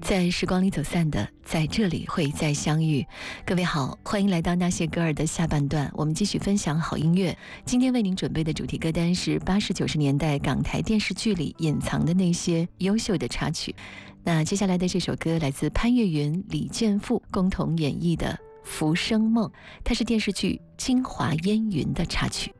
在时光里走散的，在这里会再相遇。各位好，欢迎来到那些歌儿的下半段，我们继续分享好音乐。今天为您准备的主题歌单是80、90年代港台电视剧里隐藏的那些优秀的插曲。那接下来的这首歌来自潘越云、李健富共同演绎的《浮生梦》，它是电视剧《京华烟云》的插曲。